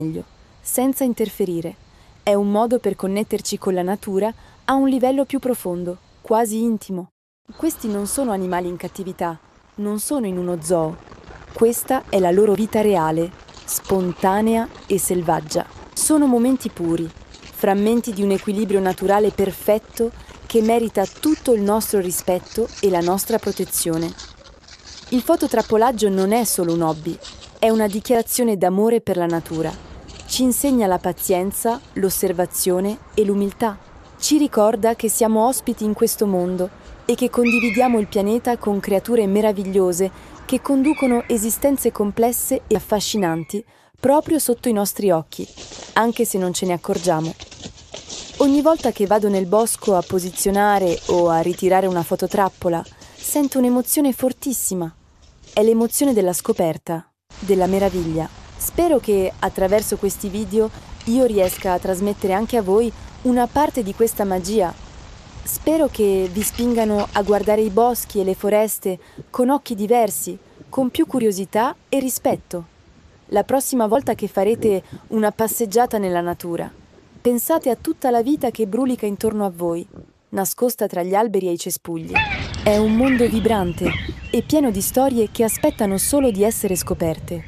meglio, senza interferire. È un modo per connetterci con la natura a un livello più profondo, quasi intimo. Questi non sono animali in cattività, non sono in uno zoo. Questa è la loro vita reale, spontanea e selvaggia. Sono momenti puri, frammenti di un equilibrio naturale perfetto che merita tutto il nostro rispetto e la nostra protezione. Il fototrappolaggio non è solo un hobby, è una dichiarazione d'amore per la natura. Ci insegna la pazienza, l'osservazione e l'umiltà. Ci ricorda che siamo ospiti in questo mondo e che condividiamo il pianeta con creature meravigliose che conducono esistenze complesse e affascinanti proprio sotto i nostri occhi, anche se non ce ne accorgiamo. Ogni volta che vado nel bosco a posizionare o a ritirare una fototrappola, sento un'emozione fortissima. È l'emozione della scoperta, della meraviglia. Spero che attraverso questi video io riesca a trasmettere anche a voi una parte di questa magia. Spero che vi spingano a guardare i boschi e le foreste con occhi diversi, con più curiosità e rispetto. La prossima volta che farete una passeggiata nella natura, pensate a tutta la vita che brulica intorno a voi, nascosta tra gli alberi e i cespugli. È un mondo vibrante e pieno di storie che aspettano solo di essere scoperte.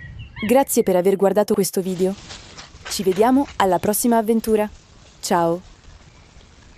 Grazie per aver guardato questo video. Ci vediamo alla prossima avventura. Ciao!